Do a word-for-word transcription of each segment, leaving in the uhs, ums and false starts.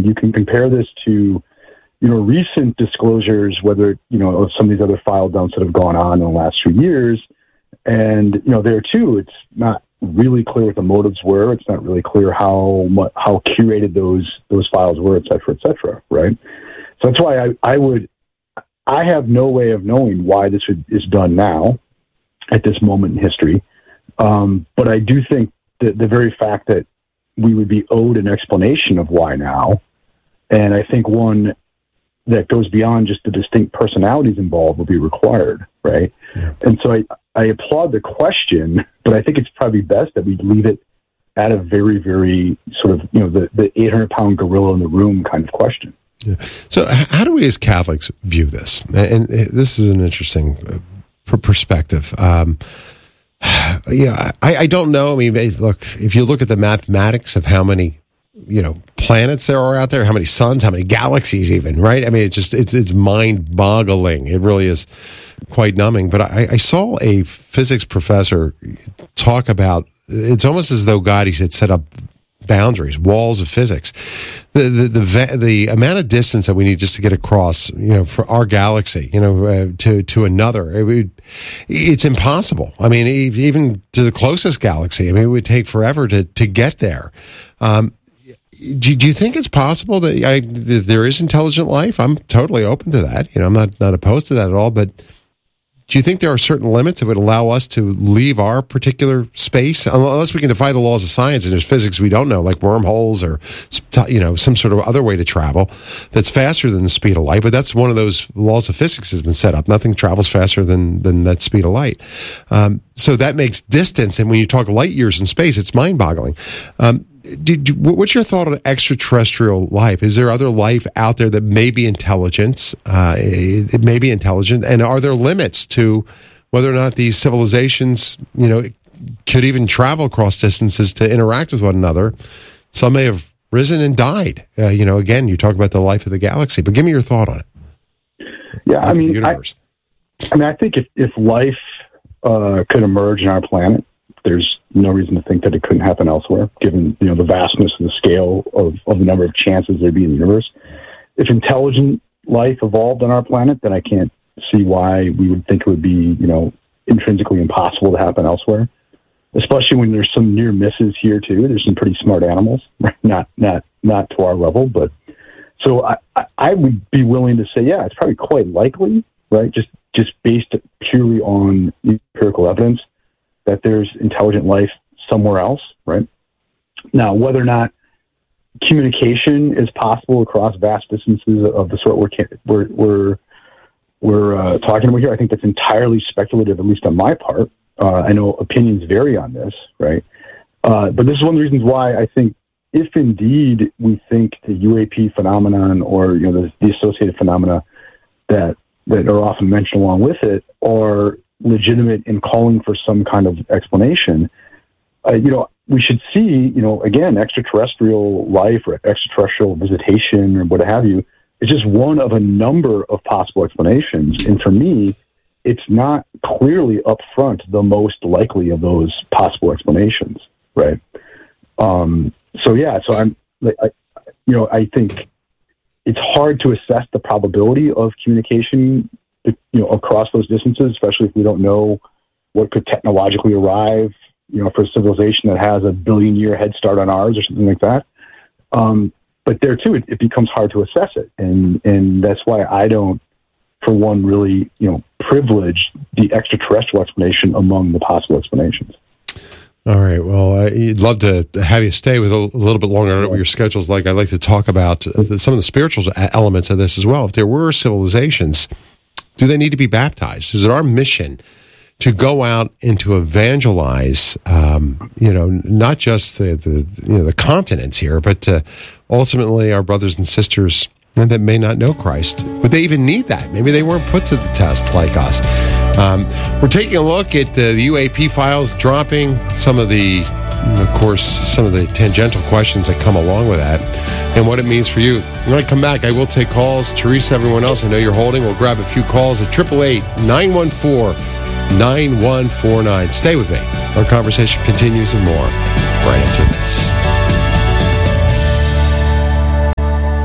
And you can compare this to, you know, recent disclosures, whether, you know, of some of these other file dumps that have gone on in the last few years. And, you know, there too, it's not really clear what the motives were. It's not really clear how much, how curated those, those files were, et cetera, et cetera. Right. So that's why I, I would, I have no way of knowing why this is done now at this moment in history. Um, but I do think that the very fact that we would be owed an explanation of why now, and I think one that goes beyond just the distinct personalities involved will be required, right? Yeah. And so I, I applaud the question, but I think it's probably best that we leave it at a very, very sort of, you know, the, the eight hundred pound gorilla in the room kind of question. Yeah. So how do we as Catholics view this? And this is an interesting perspective. Um, yeah, I, I don't know. I mean, look, if you look at the mathematics of how many, you know, planets there are out there, how many suns, how many galaxies even, right? I mean, it's just, it's it's mind-boggling. It really is quite numbing. But I, I saw a physics professor talk about, it's almost as though God, he said, set up boundaries, walls of physics. The, the the the amount of distance that we need just to get across, you know, for our galaxy, you know, uh, to to another, it would, it's impossible. I mean, even to the closest galaxy, I mean, it would take forever to to get there. Um, do, do you think it's possible that, I, that there is intelligent life? I'm totally open to that. You know, I'm not not opposed to that at all, but do you think there are certain limits that would allow us to leave our particular space, unless we can defy the laws of science and there's physics we don't know, like wormholes or, you know, some sort of other way to travel that's faster than the speed of light? But that's one of those laws of physics has been set up. Nothing travels faster than than that speed of light. Um, so that makes distance, and when you talk light years in space, it's mind-boggling. Um, Did you, what's your thought on extraterrestrial life? Is there other life out there that may be intelligent? Uh, it may be intelligent, and are there limits to whether or not these civilizations, you know, could even travel across distances to interact with one another? Some may have risen and died. Uh, you know, again, you talk about the life of the galaxy, but give me your thought on it. Yeah, life I mean, I, I mean, I think if if life uh, could emerge in our planet, there's no reason to think that it couldn't happen elsewhere, given, you know, the vastness and the scale of, of the number of chances there'd be in the universe. If intelligent life evolved on our planet, then I can't see why we would think it would be, you know, intrinsically impossible to happen elsewhere. Especially when there's some near misses here too. There's some pretty smart animals, right? Not not not to our level, but so I, I, I would be willing to say, yeah, it's probably quite likely, right? Just just based purely on empirical evidence, that there's intelligent life somewhere else, right? Now, whether or not communication is possible across vast distances of the sort we're we're we're, we're uh, talking about here, I think that's entirely speculative, at least on my part. Uh, I know opinions vary on this, right? Uh, but this is one of the reasons why I think, if indeed we think the U A P phenomenon, or, you know, the, the associated phenomena that that are often mentioned along with it, are legitimate in calling for some kind of explanation, uh, you know, we should see, you know, again, extraterrestrial life or extraterrestrial visitation or what have you, is just one of a number of possible explanations. And for me, it's not clearly up front the most likely of those possible explanations, right? Um, so, yeah, so I'm, I, you know, I think it's hard to assess the probability of communication, you know, across those distances, especially if we don't know what could technologically arrive, you know, for a civilization that has a billion year head start on ours or something like that. Um, but there too, it, it becomes hard to assess it. And, and that's why I don't, for one, really, you know, privilege the extraterrestrial explanation among the possible explanations. All right. Well, I'd love to have you stay with a little bit longer. I don't know what your schedule's like. I'd like to talk about some of the spiritual elements of this as well. If there were civilizations, do they need to be baptized? Is it our mission to go out and to evangelize, um, you know, not just the, the you know the continents here, but uh, ultimately our brothers and sisters that may not know Christ? Would they even need that? Maybe they weren't put to the test like us. Um, we're taking a look at the U A P files dropping, some of the, of course, some of the tangential questions that come along with that, and what it means for you. When I come back, I will take calls. Teresa, everyone else I know you're holding, we'll grab a few calls at eight eight eight, nine one four, nine one four nine. Stay with me. Our conversation continues and more right after this.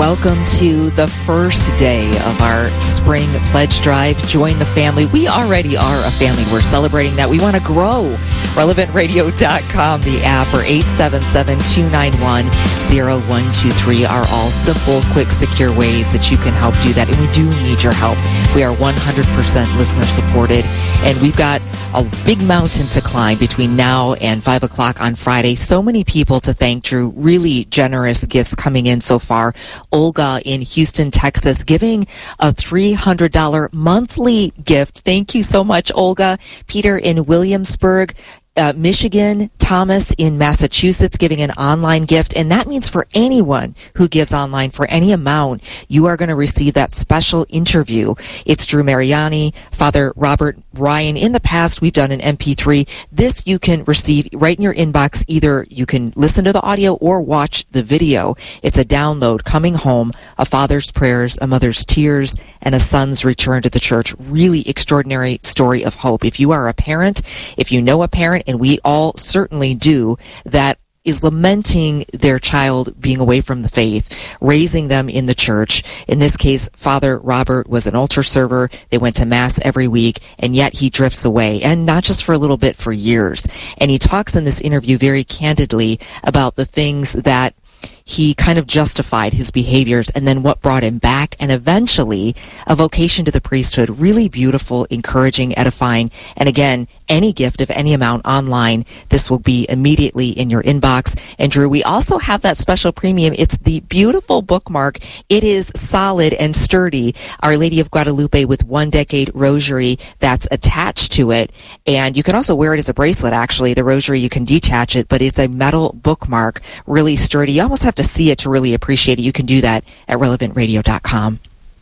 welcome to the first day of our spring pledge drive. Join the family. We already are a family. We're celebrating that. We want to grow. relevant radio dot com, the app, or eight seven seven, two nine one, zero one two three are all simple, quick, secure ways that you can help do that. And we do need your help. We are one hundred percent listener supported, and we've got a big mountain to climb between now and five o'clock on Friday. So many people to thank, Drew. Really generous gifts coming in so far. Olga in Houston, Texas, giving a three hundred dollars monthly gift. Thank you so much, Olga. Peter in Williamsburg, Uh, Michigan, Thomas in Massachusetts, giving an online gift. And that means for anyone who gives online for any amount, you are going to receive that special interview. It's Drew Mariani, Father Robert Ryan. In the past, we've done an M P three. This you can receive right in your inbox. Either you can listen to the audio or watch the video. It's a download. Coming Home, a father's prayers, a mother's tears, and a son's return to the church. Really extraordinary story of hope. If you are a parent, if you know a parent, and we all certainly do, that is lamenting their child being away from the faith, raising them in the church. In this case, Father Robert was an altar server. They went to Mass every week, and yet he drifts away, and not just for a little bit, for years. And he talks in this interview very candidly about the things that he kind of justified his behaviors and then what brought him back, and eventually a vocation to the priesthood. Really beautiful, encouraging, edifying. And again, any gift of any amount online, this will be immediately in your inbox. And Drew, we also have that special premium. It's the beautiful bookmark. It is solid and sturdy. Our Lady of Guadalupe with one decade rosary that's attached to it. And you can also wear it as a bracelet, actually. The rosary, you can detach it, but it's a metal bookmark, really sturdy. You almost have to see it to really appreciate it. You can do that at relevant radio dot com.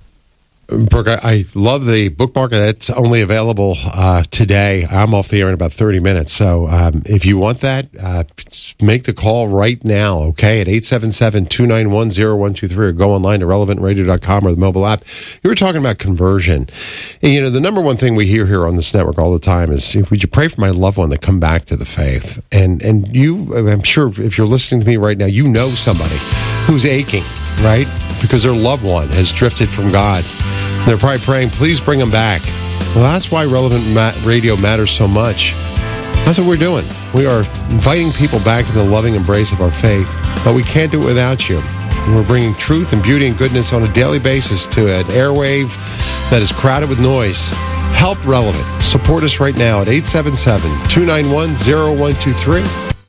Brooke, I, I love the bookmark. It's only available uh, today. I'm off the air in about thirty minutes. So um, if you want that, uh, make the call right now, okay, at eight seven seven, two nine one, zero one two three, or go online to relevant radio dot com or the mobile app. You were talking about conversion. And, you know, the number one thing we hear here on this network all the time is, would you pray for my loved one to come back to the faith? And, and you, I'm sure if you're listening to me right now, you know somebody who's aching, right? Because their loved one has drifted from God. They're probably praying, please bring them back. Well, that's why Relevant Ma- Radio matters so much. That's what we're doing. We are inviting people back into the loving embrace of our faith, but we can't do it without you. And we're bringing truth and beauty and goodness on a daily basis to an airwave that is crowded with noise. Help Relevant. Support us right now at eight seven seven, two nine one, zero one two three.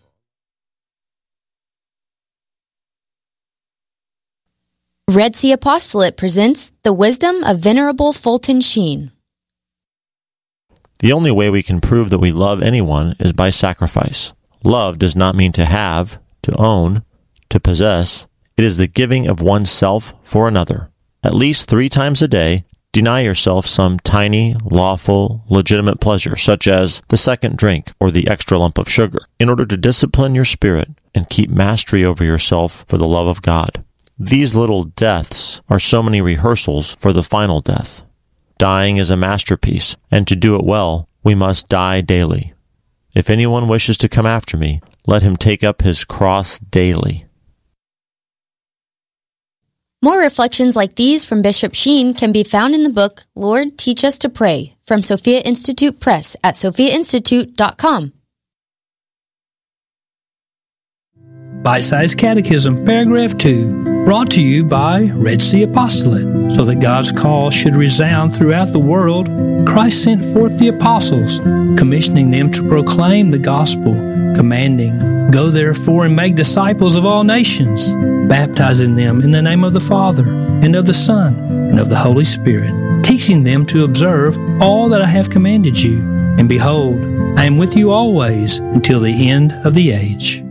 Red Sea Apostolate presents The Wisdom of Venerable Fulton Sheen. The only way we can prove that we love anyone is by sacrifice. Love does not mean to have, to own, to possess. It is the giving of oneself for another. At least three times a day, deny yourself some tiny, lawful, legitimate pleasure, such as the second drink or the extra lump of sugar, in order to discipline your spirit and keep mastery over yourself for the love of God. These little deaths are so many rehearsals for the final death. Dying is a masterpiece, and to do it well, we must die daily. If anyone wishes to come after me, let him take up his cross daily. More reflections like these from Bishop Sheen can be found in the book, Lord, Teach Us to Pray, from Sophia Institute Press at sophia institute dot com. Bite-Sized Catechism, Paragraph two, brought to you by Red Sea Apostolate. So that God's call should resound throughout the world, Christ sent forth the apostles, commissioning them to proclaim the gospel, commanding, Go therefore and make disciples of all nations, baptizing them in the name of the Father, and of the Son, and of the Holy Spirit, teaching them to observe all that I have commanded you. And behold, I am with you always until the end of the age.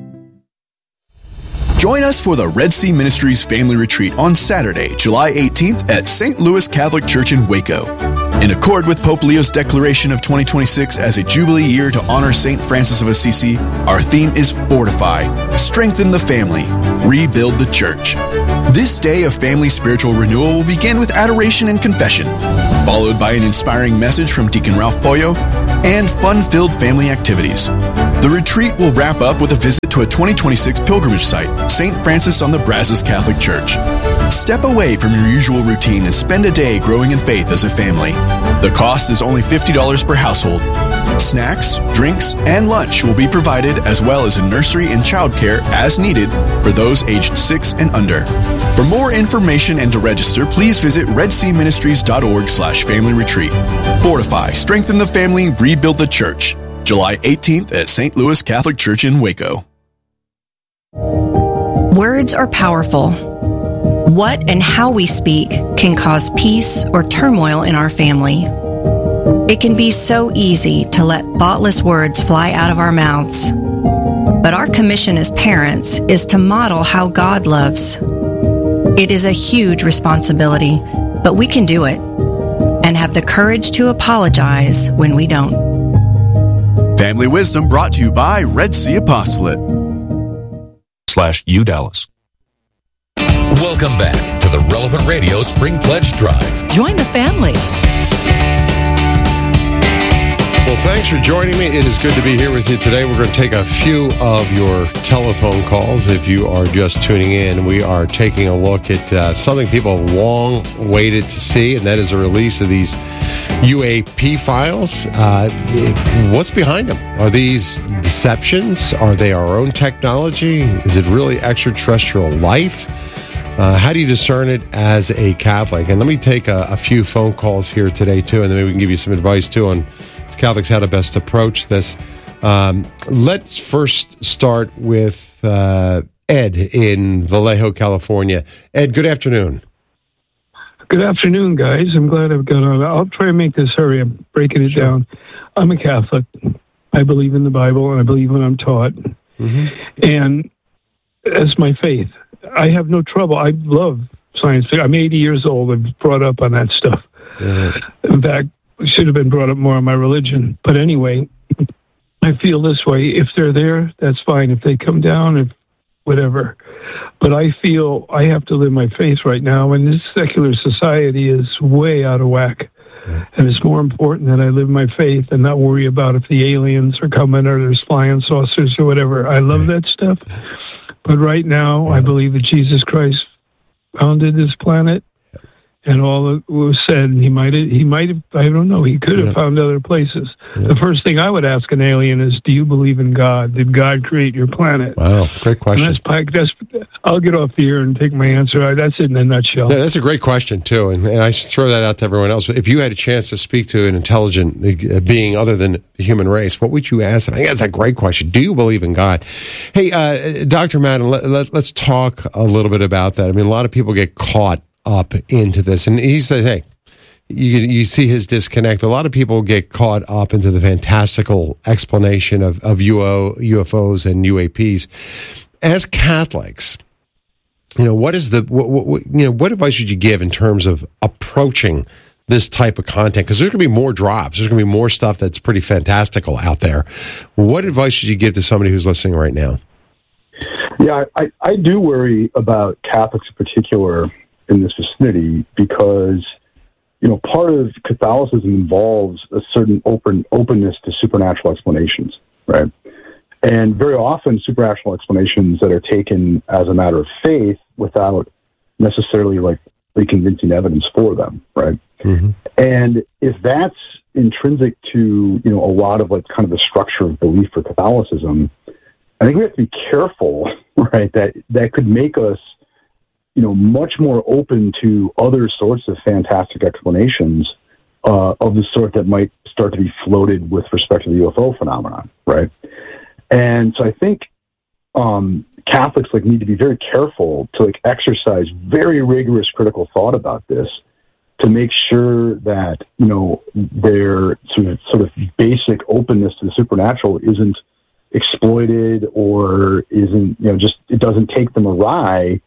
Join us for the Red Sea Ministries Family Retreat on Saturday, July eighteenth at Saint Louis Catholic Church in Waco. In accord with Pope Leo's declaration of twenty twenty-six as a Jubilee year to honor Saint Francis of Assisi, our theme is Fortify, Strengthen the Family, Rebuild the Church. This day of family spiritual renewal will begin with adoration and confession, followed by an inspiring message from Deacon Ralph Pollo and fun-filled family activities. The retreat will wrap up with a visit to a twenty twenty-six pilgrimage site, Saint Francis on the Brazos Catholic Church. Step away from your usual routine and spend a day growing in faith as a family. The cost is only fifty dollars per household. Snacks, drinks, and lunch will be provided, as well as a nursery and childcare as needed for those aged six and under. For more information and to register, please visit redseaministries.org slash family retreat. Fortify, strengthen the family, rebuild the church. July eighteenth at Saint Louis Catholic Church in Waco. Words are powerful. What and how we speak can cause peace or turmoil in our family. It can be so easy to let thoughtless words fly out of our mouths. But our commission as parents is to model how God loves. It is a huge responsibility, but we can do it and have the courage to apologize when we don't. Family Wisdom brought to you by Red Sea Apostolate. Slash U Dallas. Welcome back to the Relevant Radio Spring Pledge Drive. Join the family. Well, thanks for joining me. It is good to be here with you today. We're going to take a few of your telephone calls. If you are just tuning in, we are taking a look at uh, something people have long waited to see, and that is a release of these U A P files. Uh, what's behind them? Are these deceptions? Are they our own technology? Is it really extraterrestrial life? Uh, how do you discern it as a Catholic? And let me take a, a few phone calls here today, too, and then maybe we can give you some advice, too, on Catholics how to best approach this. Um, let's first start with uh, Ed in Vallejo, California. Ed, good afternoon. Good afternoon, guys. I'm glad I've got on. I'll try and make this hurry. I'm breaking it sure. down. I'm a Catholic. I believe in the Bible, and I believe when I'm taught. Mm-hmm. And that's my faith. I have no trouble. I love science. I'm eighty years old. I'm brought up on that stuff. Mm-hmm. In fact, I should have been brought up more on my religion. But anyway, I feel this way. If they're there, that's fine. If they come down, if whatever. But I feel I have to live my faith right now, and this secular society is way out of whack. And it's more important that I live my faith and not worry about if the aliens are coming or there's flying saucers or whatever. I love that stuff. But right now, I believe that Jesus Christ founded this planet. And all that was said, he might have, he might have, I don't know, he could have yeah. found other places. Yeah. The first thing I would ask an alien is, do you believe in God? Did God create your planet? Wow, great question. And that's, that's, I'll get off here and take my answer. That's it in a nutshell. Yeah, that's a great question, too. And, and I should throw that out to everyone else. If you had a chance to speak to an intelligent being other than the human race, what would you ask? I think that's a great question. Do you believe in God? Hey, uh, Doctor Madden, let, let, let's talk a little bit about that. I mean, a lot of people get caught up into this, and he said, hey, you you see his disconnect. A lot of people get caught up into the fantastical explanation of, of U O, U F Os and U A Ps. As Catholics, you know, what is the, what, what, you know, what advice should you give in terms of approaching this type of content? Because there's going to be more drops. There's going to be more stuff that's pretty fantastical out there. What advice should you give to somebody who's listening right now? Yeah, I, I do worry about Catholics in particular in this vicinity, because, you know, part of Catholicism involves a certain open openness to supernatural explanations, right? And very often supernatural explanations that are taken as a matter of faith without necessarily like the convincing evidence for them, right? Mm-hmm. And if that's intrinsic to, you know, a lot of like kind of the structure of belief for Catholicism, I think we have to be careful, right? That that could make us, you know, much more open to other sorts of fantastic explanations uh, of the sort that might start to be floated with respect to the U F O phenomenon, right? And so I think um, Catholics like need to be very careful to like exercise very rigorous critical thought about this to make sure that, you know, their sort of sort of basic openness to the supernatural isn't exploited or isn't, you know, just it doesn't take them awry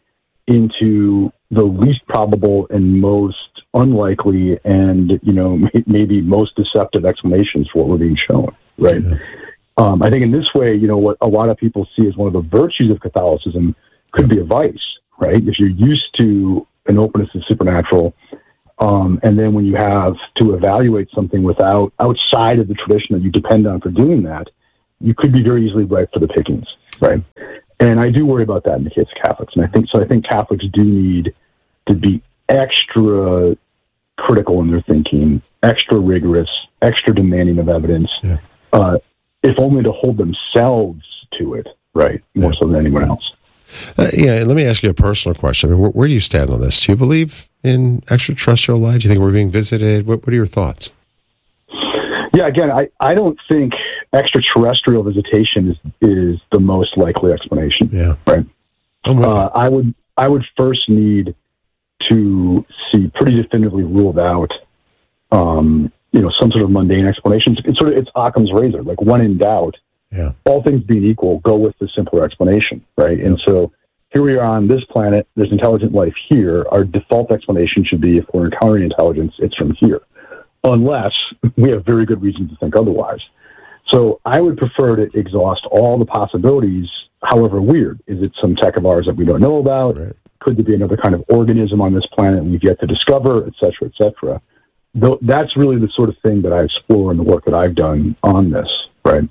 into the least probable and most unlikely and, you know, maybe most deceptive explanations for what we're being shown, right? Yeah. Um, I think in this way, you know, what a lot of people see as one of the virtues of Catholicism could be a vice, right? If you're used to an openness to the supernatural, um, and then when you have to evaluate something without outside of the tradition that you depend on for doing that, you could be very easily ripe for the pickings, right? And I do worry about that in the case of Catholics. And I think so. I think Catholics do need to be extra critical in their thinking, extra rigorous, extra demanding of evidence, yeah. uh, if only to hold themselves to it, right, more yeah. so than anyone else. Uh, yeah, let me ask you a personal question. I mean, where, where do you stand on this? Do you believe in extraterrestrial life? Do you think we're being visited? What, what are your thoughts? Yeah, again, I, I don't think extraterrestrial visitation is is the most likely explanation. Yeah, right. Uh, I would I would first need to see pretty definitively ruled out, um, you know, some sort of mundane explanation. It's sort of it's Occam's razor. Like, when in doubt, yeah. all things being equal, go with the simpler explanation, right? Yeah. And so here we are on this planet. There's intelligent life here. Our default explanation should be, if we're encountering intelligence, it's from here, unless we have very good reason to think otherwise. So I would prefer to exhaust all the possibilities, however weird. Is it some tech of ours that we don't know about? Right. Could there be another kind of organism on this planet we've yet to discover, et cetera, et cetera? Though that's really the sort of thing that I explore in the work that I've done on this, right?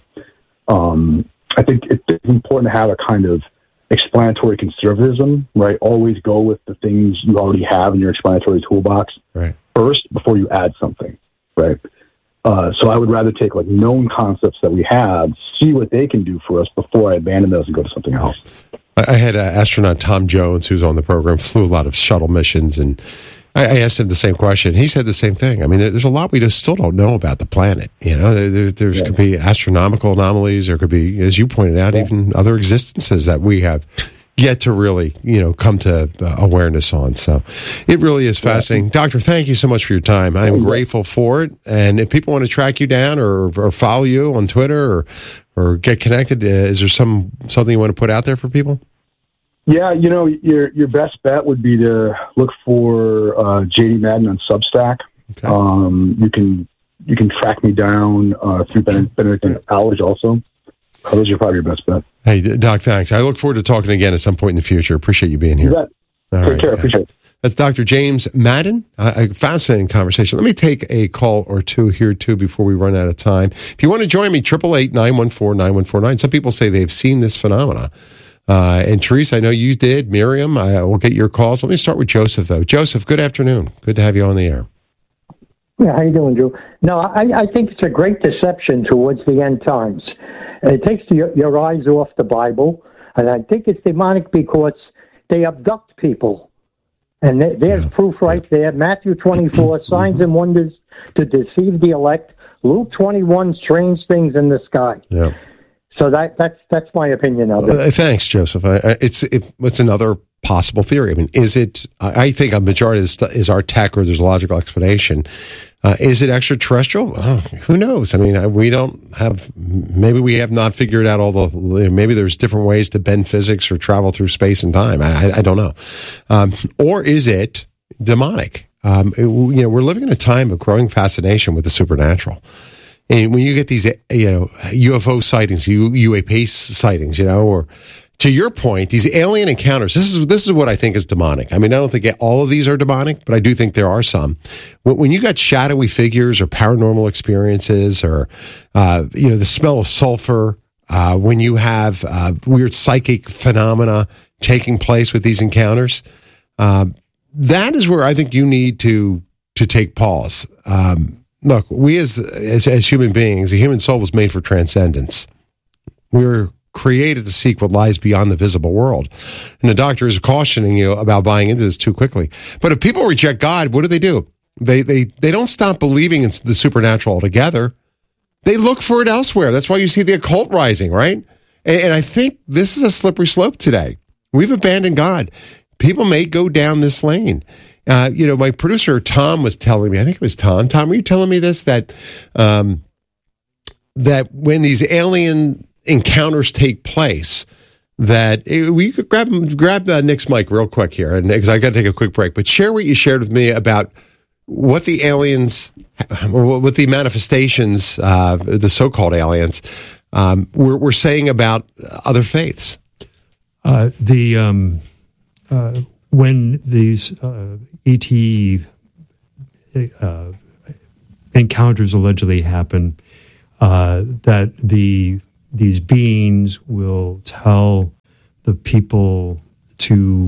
Um, I think it's important to have a kind of explanatory conservatism, right? Always go with the things you already have in your explanatory toolbox right. first before you add something, right? Uh, so I would rather take like known concepts that we have, see what they can do for us before I abandon those and go to something else. I had uh, astronaut Tom Jones, who's on the program, flew a lot of shuttle missions, and I, I asked him the same question. He said the same thing. I mean, there's a lot we just still don't know about the planet. You know, there there's, yeah. could be astronomical anomalies. There could be, as you pointed out, yeah. even other existences that we have yet to really, you know, come to uh, awareness on. So it really is fascinating. Yeah. Doctor, thank you so much for your time. I'm yeah. grateful for it. And if people want to track you down or, or follow you on Twitter or or get connected, uh, is there some something you want to put out there for people? Yeah, you know, your your best bet would be to look for uh, J D Madden on Substack. Okay. Um, you can you can track me down uh, through Benedict College also. Those are probably your best bet. Hey, Doc, thanks. I look forward to talking again at some point in the future. Appreciate you being here. You bet. All Take right. care. Appreciate it. That's Doctor James Madden. Uh, a fascinating conversation. Let me take a call or two here, too, before we run out of time. If you want to join me, eight eight eight, nine one four, nine one four nine. Some people say they've seen this phenomena. Uh, and Therese, I know you did. Miriam, I will get your calls. Let me start with Joseph, though. Joseph, good afternoon. Good to have you on the air. Yeah, how you doing, Drew? No, I, I think it's a great deception towards the end times. It takes your, your eyes off the Bible, and I think it's demonic because they abduct people. And th- there's yeah. proof right there. Matthew twenty-four, signs and wonders to deceive the elect. Luke twenty-one, strange things in the sky. Yeah. So that that's that's my opinion of it. Uh, thanks, Joseph. I, I, it's it, it's another possible theory. I mean, is it? I, I think a majority of this is our tech, or there's a logical explanation. Uh, is it extraterrestrial? Oh, who knows? I mean, we don't have. Maybe we have not figured out all the. Maybe there's different ways to bend physics or travel through space and time. I, I, I don't know. Um, or is it demonic? Um, it, you know, we're living in a time of growing fascination with the supernatural. And when you get these, you know, U F O sightings, U A P sightings, you know, or to your point, these alien encounters, this is this is what I think is demonic. I mean, I don't think all of these are demonic, but I do think there are some. When you got shadowy figures or paranormal experiences or, uh, you know, the smell of sulfur, uh, when you have uh, weird psychic phenomena taking place with these encounters, uh, that is where I think you need to to take pause. Um Look, we as, as as human beings, the human soul was made for transcendence. We were created to seek what lies beyond the visible world. And the doctor is cautioning you about buying into this too quickly. But if people reject God, what do they do? They they they don't stop believing in the supernatural altogether. They look for it elsewhere. That's why you see the occult rising, right? And, and I think this is a slippery slope today. We've abandoned God. People may go down this lane. Uh, you know, my producer, Tom, was telling me, I think it was Tom. Tom, were you telling me this? That um, that when these alien encounters take place, that it, we could grab grab uh, Nick's mic real quick here, and because I got to take a quick break. But share what you shared with me about what the aliens, what the manifestations, uh, the so-called aliens, um, were, were saying about other faiths. Uh, the um, uh, when these uh, E T uh, encounters allegedly happen, uh, that the these beings will tell the people to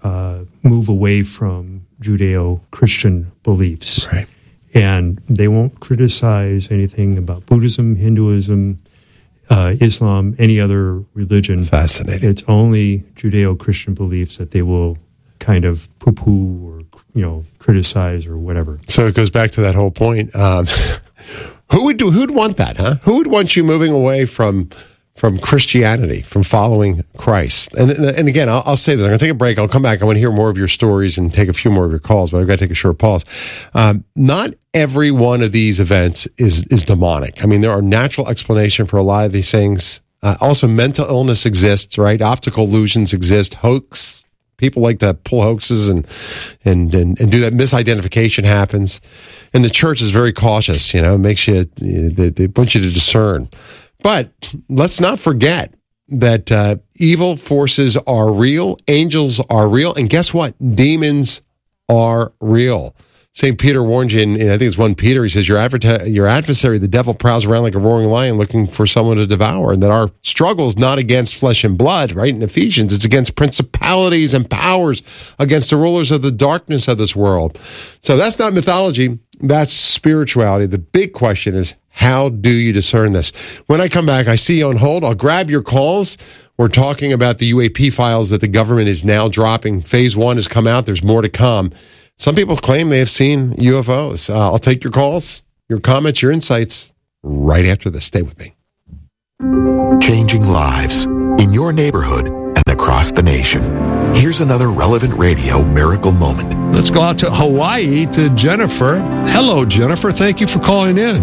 uh, move away from Judeo-Christian beliefs. Right. And they won't criticize anything about Buddhism, Hinduism, uh, Islam, any other religion. Fascinating. It's only Judeo-Christian beliefs that they will kind of poo-poo or, you know, criticize or whatever. So it goes back to that whole point. Um, who would do? Who'd want that? Huh? Who would want you moving away from from Christianity, from following Christ? And and again, I'll, I'll say this. I'm going to take a break. I'll come back. I want to hear more of your stories and take a few more of your calls. But I've got to take a short pause. Um, not every one of these events is is demonic. I mean, there are natural explanations for a lot of these things. Uh, also, mental illness exists, right? Optical illusions exist. Hoax. People like to pull hoaxes and, and, and, and do that. Misidentification happens. And the church is very cautious, you know, it makes you, they, they want you to discern. But let's not forget that uh, evil forces are real, angels are real, and guess what? Demons are real. Saint Peter warned you, in, in, I think it's First Peter, he says, your, adver- your adversary, the devil, prowls around like a roaring lion looking for someone to devour, and that our struggle is not against flesh and blood, right? In Ephesians, it's against principalities and powers, against the rulers of the darkness of this world. So that's not mythology, that's spirituality. The big question is, how do you discern this? When I come back, I see you on hold. I'll grab your calls. We're talking about the U A P files that the government is now dropping. Phase one has come out. There's more to come. Some people claim they have seen U F Os. Uh, I'll take your calls, your comments, your insights right after this. Stay with me. Changing lives in your neighborhood and across the nation. Here's another Relevant Radio miracle moment. Let's go out to Hawaii to Jennifer. Hello, Jennifer. Thank you for calling in.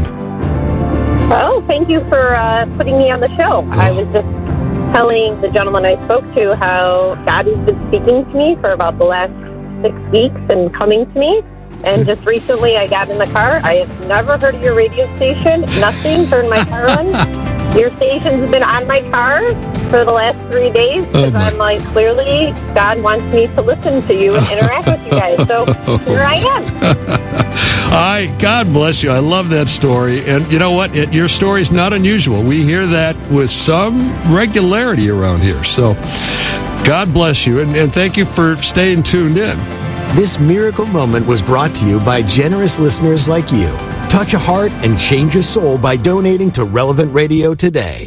Oh, thank you for uh, putting me on the show. Oh. I was just telling the gentleman I spoke to how God has been speaking to me for about the last six weeks and coming to me. And just recently I got in the car. I have never heard of your radio station. Nothing. Turned my car on. Your station's been on my car for the last three days because oh I'm like, clearly God wants me to listen to you and interact with you guys. So here I am. Hi, God bless you. I love that story. And you know what? It, your story's not unusual. We hear that with some regularity around here. So God bless you, and, and thank you for staying tuned in. This miracle moment was brought to you by generous listeners like you. Touch a heart and change a soul by donating to Relevant Radio today.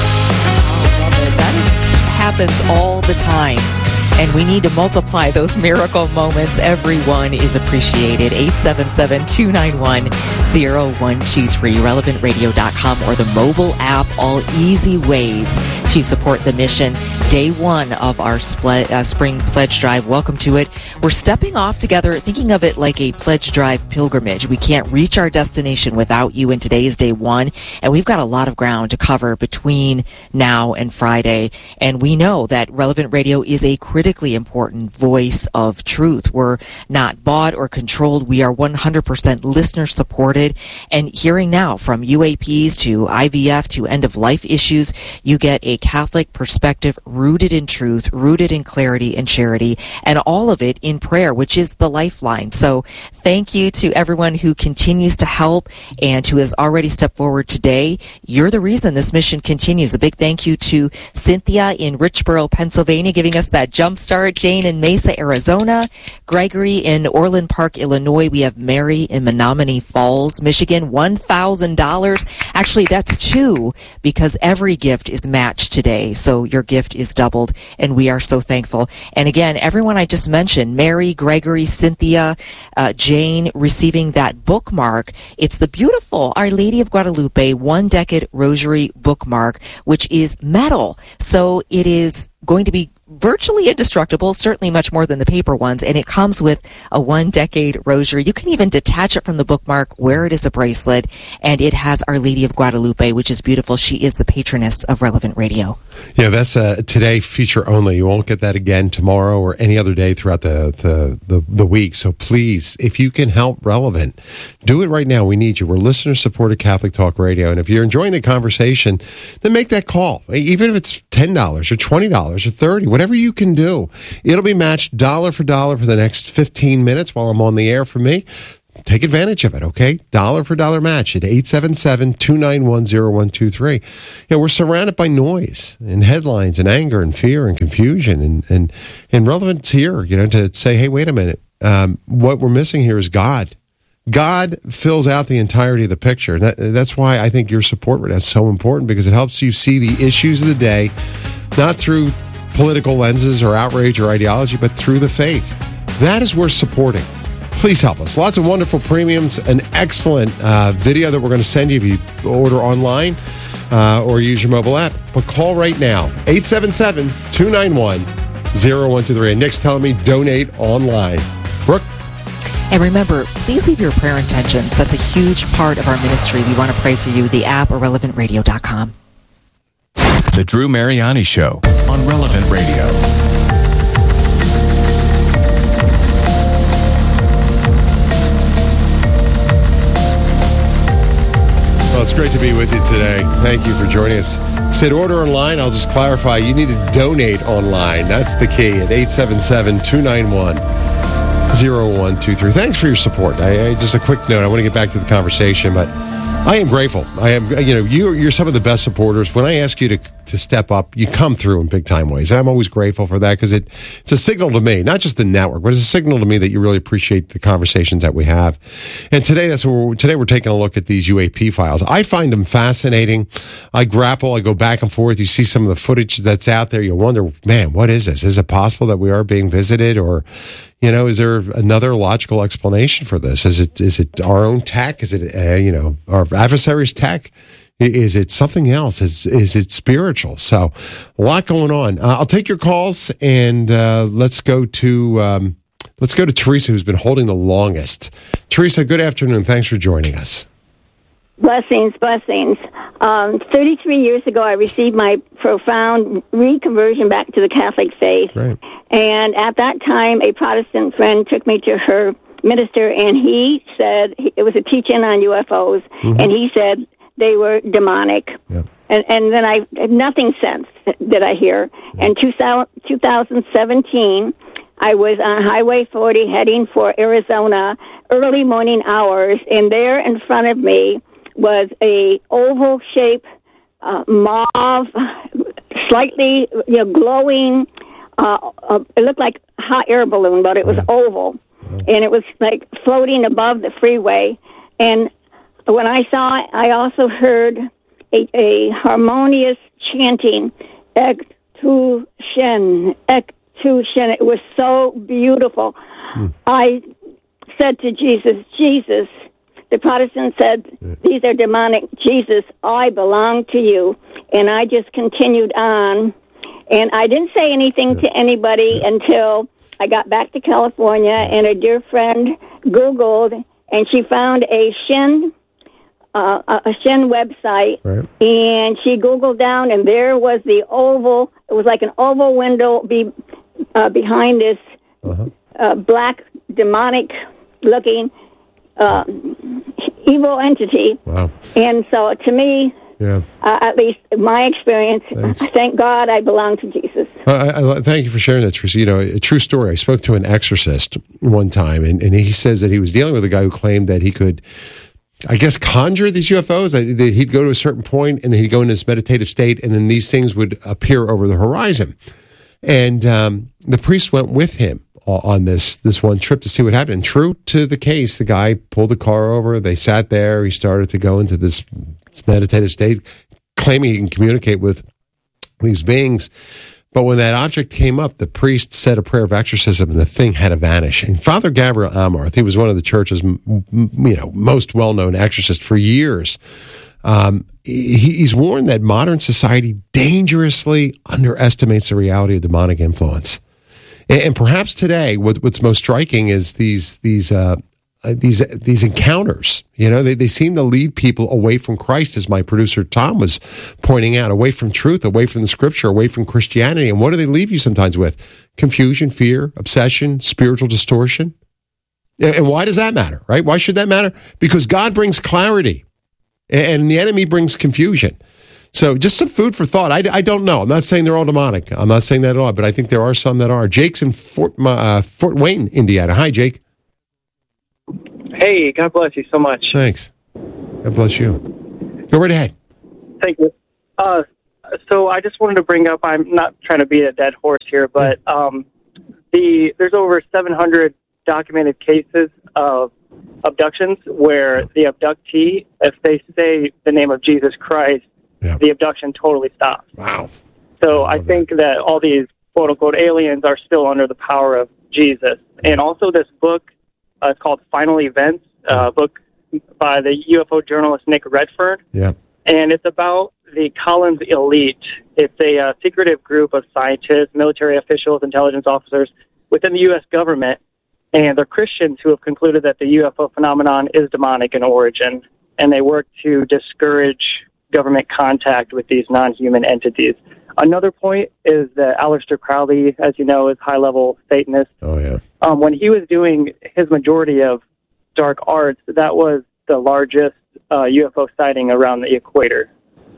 That is, happens all the time. And we need to multiply those miracle moments. Everyone is appreciated. eight seven seven, two nine one, zero one two three, relevant radio dot com, or the mobile app. All easy ways to support the mission. Day one of our spl- uh, spring pledge drive. Welcome to it. We're stepping off together, thinking of it like a pledge drive pilgrimage. We can't reach our destination without you, and today is day one. And we've got a lot of ground to cover between now and Friday. And we know that Relevant Radio is a critical important voice of truth. We're not bought or controlled. We are one hundred percent listener supported. And hearing now from U A Ps to I V F to end of life issues, you get a Catholic perspective rooted in truth, rooted in clarity and charity, and all of it in prayer, which is the lifeline. So thank you to everyone who continues to help and who has already stepped forward today. You're the reason this mission continues. A big thank you to Cynthia in Richboro, Pennsylvania, giving us that jump start. Jane in Mesa, Arizona. Gregory in Orland Park, Illinois. We have Mary in Menominee Falls, Michigan. one thousand dollars. Actually, that's two, because every gift is matched today. So your gift is doubled, and we are so thankful. And again, everyone I just mentioned, Mary, Gregory, Cynthia, uh, Jane, receiving that bookmark. It's the beautiful Our Lady of Guadalupe One Decade Rosary bookmark, which is metal. So it is going to be virtually indestructible, certainly much more than the paper ones, and it comes with a one-decade rosary. You can even detach it from the bookmark, wear it as a bracelet, and it has Our Lady of Guadalupe, which is beautiful. She is the patroness of Relevant Radio. Yeah, that's a today feature only. You won't get that again tomorrow or any other day throughout the, the, the, the week. So please, if you can help Relevant, do it right now. We need you. We're listener-supported Catholic Talk Radio, and if you're enjoying the conversation, then make that call. Even if it's ten dollars or twenty dollars or thirty dollars, whatever you can do. It'll be matched dollar for dollar for the next fifteen minutes while I'm on the air for me. take advantage of it, okay? Dollar for dollar match at eight seven seven, two nine one, zero one two three. You know, we're surrounded by noise and headlines and anger and fear and confusion and, and, and relevance here, you know, to say, hey, wait a minute. Um, what we're missing here is God. God fills out the entirety of the picture. And that, that's why I think your support is so important, because it helps you see the issues of the day, not through political lenses or outrage or ideology, but through the faith. That is worth supporting. Please help us. Lots of wonderful premiums, an excellent uh, video that we're going to send you if you order online uh, or use your mobile app. But call right now, eight seven seven, two nine one, zero one two three. And Nick's telling me donate online. Brooke? And remember, please leave your prayer intentions. That's a huge part of our ministry. We want to pray for you. The app or relevant radio dot com. The Drew Mariani Show on Relevant Radio. Well, it's great to be with you today. Thank you for joining us. You said order online. I'll just clarify. You need to donate online. That's the key at eight seven seven, two nine one, zero one two three. Thanks for your support. I, I, just a quick note. I want to get back to the conversation, but I am grateful. I am, you know, you, you're some of the best supporters. When I ask you to to step up, you come through in big time ways. And I'm always grateful for that, because it, it's a signal to me, not just the network, but it's a signal to me that you really appreciate the conversations that we have. And today, that's what we're, today we're taking a look at these U A P files. I find them fascinating. I grapple. I go back and forth. You see some of the footage that's out there. You wonder, man, what is this? Is it possible that we are being visited, or, you know, is there another logical explanation for this? Is it is it our own tech? Is it uh, you know, our adversaries' tech? Is it something else? Is is it spiritual? So, a lot going on. Uh, I'll take your calls, and uh, let's go to um, let's go to Teresa, who's been holding the longest. Teresa, good afternoon. Thanks for joining us. Blessings, blessings. Um, thirty-three years ago, I received my profound reconversion back to the Catholic faith. Right. And at that time, a Protestant friend took me to her minister, and he said, it was a teaching on U F Os, mm-hmm. and he said they were demonic. Yeah. And, and then I had nothing since did I hear. Yeah. In two thousand seventeen, I was on Highway forty heading for Arizona, early morning hours, and there in front of me was a oval-shaped uh, mauve, slightly you know, glowing. Uh, uh, it looked like a hot air balloon, but it was yeah. oval, yeah. and it was like floating above the freeway. And when I saw it, I also heard a, a harmonious chanting, "Ek tu shen, ek tu shen." It was so beautiful. Mm. I said to Jesus, "Jesus." The Protestant said, "These are demonic. Jesus, I belong to you." And I just continued on. And I didn't say anything to anybody until I got back to California, and a dear friend Googled, and she found a Shin, uh, a Shin website, right. and she Googled down, and there was the oval. It was like an oval window be, uh, behind this uh-huh. uh, black, demonic-looking Uh, evil entity. Wow. And so to me, yeah. uh, at least my experience, Thanks. thank God I belong to Jesus. Uh, I, I, thank you for sharing that, Teresa. You know, a true story. I spoke to an exorcist one time, and, and he says that he was dealing with a guy who claimed that he could, I guess, conjure these U F Os. That he'd go to a certain point, and then he'd go into this meditative state, and then these things would appear over the horizon. And um, the priest went with him on this this one trip to see what happened. And true to the case, the guy pulled the car over. They sat there. He started to go into this, this meditative state, claiming he can communicate with these beings. But when that object came up, the priest said a prayer of exorcism, and the thing had to vanish. And Father Gabriel Amarth, he was one of the church's you know most well-known exorcists for years. Um, he, he's warned that modern society dangerously underestimates the reality of demonic influence. And perhaps today, what, what's most striking is these these uh, these these encounters. You know, they, they seem to lead people away from Christ, as my producer Tom was pointing out, away from truth, away from the Scripture, away from Christianity. And what do they leave you sometimes with? Confusion, fear, obsession, spiritual distortion. And why does that matter, right? Why should that matter? Because God brings clarity, and the enemy brings confusion. So just some food for thought. I, I don't know. I'm not saying they're all demonic. I'm not saying that at all, but I think there are some that are. Jake's in Fort, uh, Fort Wayne, Indiana. Hi, Jake. Hey, God bless you so much. Thanks. God bless you. Go right ahead. Thank you. Uh, so I just wanted to bring up, I'm not trying to beat a dead horse here, but um, the there's over seven hundred documented cases of abductions where the abductee, if they say the name of Jesus Christ, yeah. the abduction totally stops. Wow. So I, I think that. that all these quote-unquote aliens are still under the power of Jesus. And also this book, uh, it's called Final Events, a uh, book by the U F O journalist Nick Redfern. Yeah. And it's about the Collins Elite. It's a uh, secretive group of scientists, military officials, intelligence officers within the U S government. And they're Christians who have concluded that the U F O phenomenon is demonic in origin. And they work to discourage government contact with these non-human entities. Another point is that Aleister Crowley, as you know, is high-level Satanist. Oh, yeah. Um, when he was doing his majority of dark arts, that was the largest uh, U F O sighting around the equator.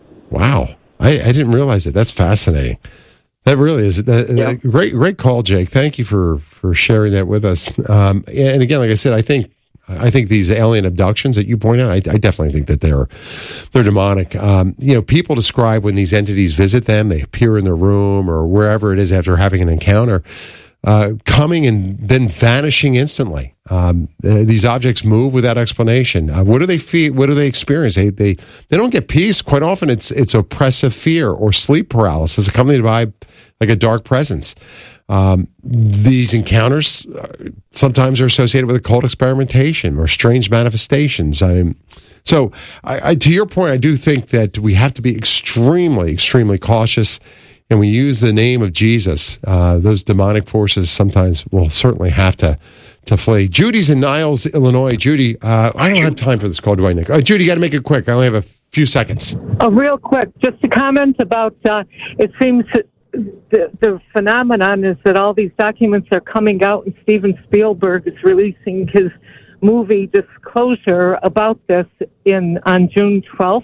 Wow. I, I didn't realize it. That's fascinating. That really is. That, yeah. that, great great call, Jake. Thank you for, for sharing that with us. Um, and again, like I said, I think I think these alien abductions that you point out, I, I definitely think that they're they're demonic. Um, you know, people describe when these entities visit them, they appear in their room or wherever it is after having an encounter, uh, coming and then vanishing instantly. Um, uh, these objects move without explanation. Uh, what do they feel? What do they experience? They they they don't get peace. Quite often, it's it's oppressive fear or sleep paralysis accompanied by like a dark presence. Um, these encounters uh, sometimes are associated with occult experimentation or strange manifestations. I mean, so, I, I, to your point, I do think that we have to be extremely, extremely cautious. And we use the name of Jesus. Uh, those demonic forces sometimes will certainly have to to flee. Judy's in Niles, Illinois. Judy, uh, I don't have time for this call, do I, Nick? Oh, Judy, you got to make it quick. I only have a few seconds. Oh, real quick, just a comment about. Uh, it seems. The, the phenomenon is that all these documents are coming out, and Steven Spielberg is releasing his movie Disclosure about this in on June twelfth,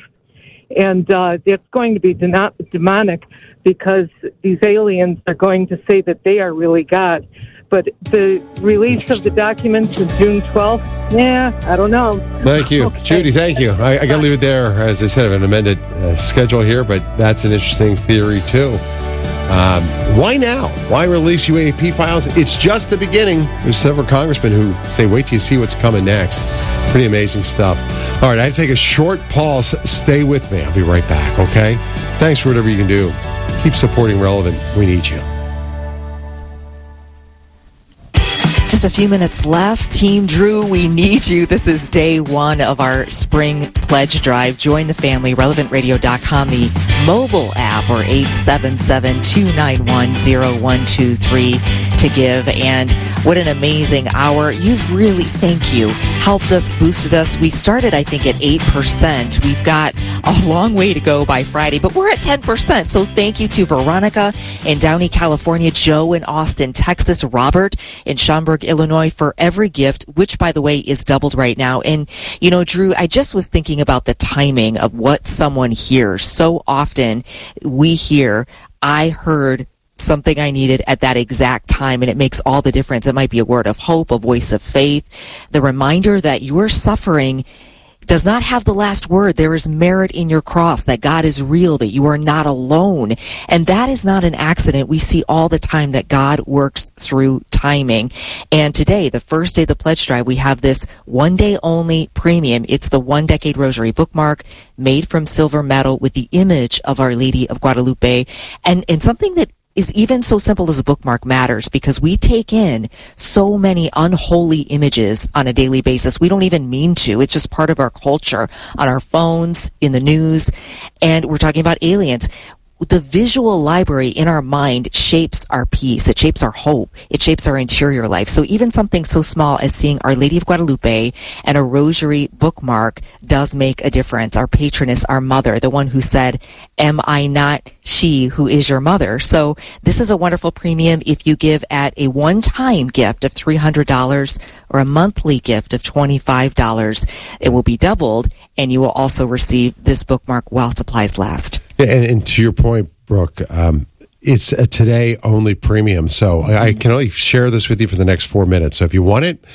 and uh, it's going to be de- demonic because these aliens are going to say that they are really God. But the release of the documents on June twelfth, yeah, I don't know. Thank you. Okay. Judy, thank you. I, I got to leave it there. As I said, I have an amended uh, schedule here, but that's an interesting theory, too. Um, why now? Why release U A P files? It's just the beginning. There's several congressmen who say, wait till you see what's coming next. Pretty amazing stuff. All right, I have to take a short pause. Stay with me. I'll be right back, okay? Thanks for whatever you can do. Keep supporting Relevant. We need you. Just a few minutes left. Team Drew, we need you. This is day one of our spring pledge drive. Join the family, relevant radio dot com, the mobile app, or eight seven seven, two nine one, zero one two three to give. And what an amazing hour. You've really, thank you, helped us, boosted us. We started, I think, at eight percent. We've got a long way to go by Friday, but we're at ten percent. So thank you to Veronica in Downey, California, Joe in Austin, Texas, Robert in Schaumburg, Illinois, for every gift, which, by the way, is doubled right now. And, you know, Drew, I just was thinking about the timing of what someone hears. So often we hear, I heard something I needed at that exact time, and it makes all the difference. It might be a word of hope, a voice of faith, the reminder that your suffering does not have the last word. There is merit in your cross, that God is real, that you are not alone. And that is not an accident. We see all the time that God works through timing. And today, the first day of the pledge drive, we have this one day only premium. It's the One Decade Rosary bookmark made from silver metal with the image of Our Lady of Guadalupe. And, and something that is even so simple as a bookmark matters, because we take in so many unholy images on a daily basis. We don't even mean to. It's just part of our culture, on our phones, in the news, and we're talking about aliens. The visual library in our mind shapes our peace. It shapes our hope. It shapes our interior life. So even something so small as seeing Our Lady of Guadalupe and a rosary bookmark does make a difference. Our patroness, our mother, the one who said, "Am I not she who is your mother?" So this is a wonderful premium. If you give at a one-time gift of three hundred dollars or a monthly gift of twenty-five dollars, it will be doubled, and you will also receive this bookmark while supplies last. And, and to your point, Brooke, um, it's a today-only premium. So I, I can only share this with you for the next four minutes. So if you want it,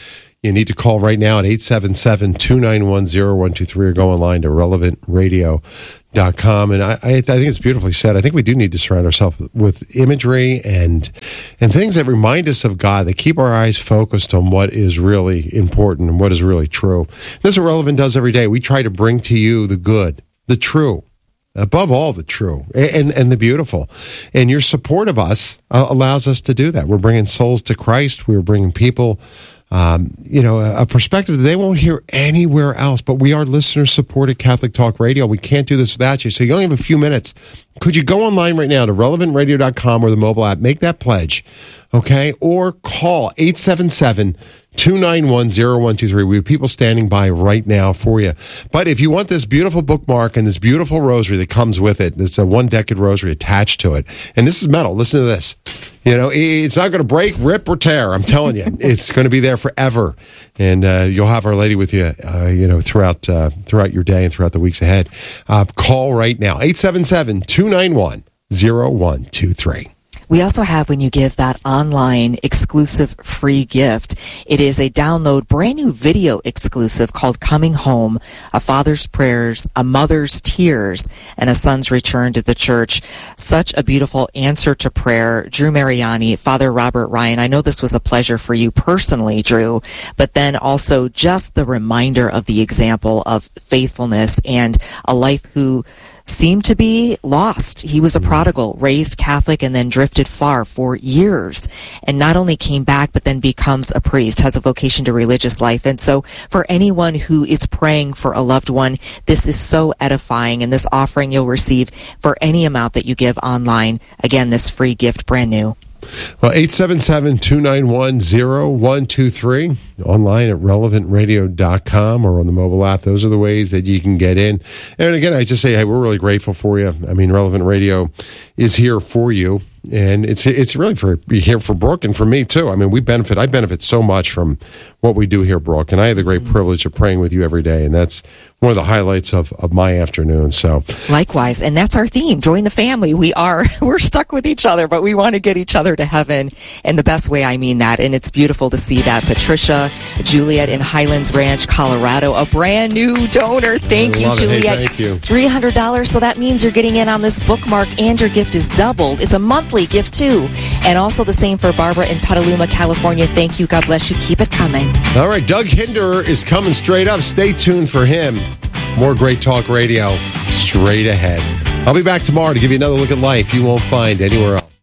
you need to call right now at eight seven seven, two nine one, zero one two three or go online to relevant radio dot com. And I, I, I think it's beautifully said. I think we do need to surround ourselves with imagery and and things that remind us of God, that keep our eyes focused on what is really important and what is really true. This is what Relevant does every day. We try to bring to you the good, the true, above all the true, and, and the beautiful. And your support of us uh, allows us to do that. We're bringing souls to Christ. We're bringing people Um, you know, a, a perspective that they won't hear anywhere else. But we are listener-supported Catholic Talk Radio. We can't do this without you. So you only have a few minutes. Could you go online right now to relevant radio dot com or the mobile app, make that pledge, okay? Or call eight seven seven, two nine one, zero one two three. We have people standing by right now for you. But if you want this beautiful bookmark and this beautiful rosary that comes with it, it's a one-decade rosary attached to it. And this is metal. Listen to this. You know, it's not going to break, rip, or tear. I'm telling you, it's going to be there forever, and uh, you'll have Our Lady with you, uh, you know, throughout uh, throughout your day and throughout the weeks ahead. Uh, call right now, eight seven seven, two nine one, zero one two three. We also have, when you give that online exclusive free gift, it is a download brand new video exclusive called Coming Home, A Father's Prayers, A Mother's Tears, and a Son's Return to the Church. Such a beautiful answer to prayer. Drew Mariani, Father Robert Ryan, I know this was a pleasure for you personally, Drew, but then also just the reminder of the example of faithfulness and a life who seemed to be lost. He was a prodigal, raised Catholic, and then drifted far for years, and not only came back, but then becomes a priest, has a vocation to religious life. And so for anyone who is praying for a loved one, this is so edifying, and this offering you'll receive for any amount that you give online. Again, this free gift, brand new. Well, eight seven seven, two nine one, zero one two three, online at relevant radio dot com or on the mobile app. Those are the ways that you can get in. And again, I just say, hey, we're really grateful for you. I mean, Relevant Radio is here for you. And it's it's really for here for Brooke and for me, too. I mean, we benefit. I benefit so much from what we do here, Brooke. And I have the great privilege of praying with you every day. And that's one of the highlights of, of my afternoon. So likewise, and that's our theme. Join the family. We are we're stuck with each other, but we want to get each other to heaven in the best way I mean that. And it's beautiful to see that. Patricia Juliet in Highlands Ranch, Colorado, a brand new donor. Thank you, Juliet. Hey, thank you. three hundred dollars. So that means you're getting in on this bookmark, and your gift is doubled. It's a monthly gift too. And also the same for Barbara in Petaluma, California. Thank you. God bless you. Keep it coming. All right, Doug Hinder is coming straight up. Stay tuned for him. More great talk radio straight ahead. I'll be back tomorrow to give you another look at life you won't find anywhere else.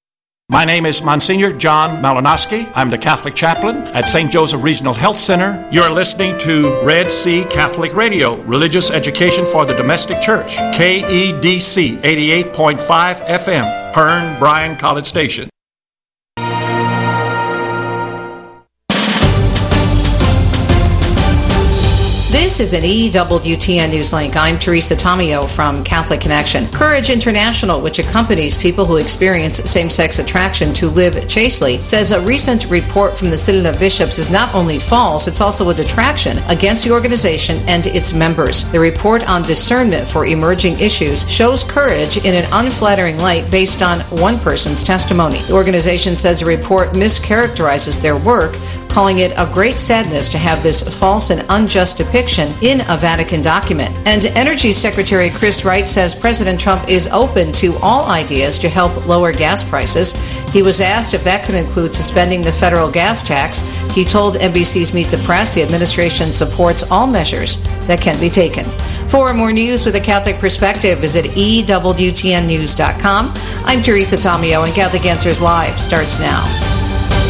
My name is Monsignor John Malinowski. I'm the Catholic chaplain at Saint Joseph Regional Health Center. You're listening to Red Sea Catholic Radio, religious education for the domestic church. K E D C eighty-eight point five F M, Hearn Bryan College Station. This is an E W T N Newslink. I'm Teresa Tomeo from Catholic Connection. Courage International, which accompanies people who experience same-sex attraction to live chastely, says a recent report from the Synod of Bishops is not only false, it's also a detraction against the organization and its members. The report on discernment for emerging issues shows Courage in an unflattering light based on one person's testimony. The organization says the report mischaracterizes their work, calling it a great sadness to have this false and unjust depiction in a Vatican document. And Energy Secretary Chris Wright says President Trump is open to all ideas to help lower gas prices. He was asked if that could include suspending the federal gas tax. He told N B C's Meet the Press the administration supports all measures that can be taken. For more news with a Catholic perspective, visit E W T N news dot com. I'm Teresa Tomeo, and Catholic Answers Live starts now.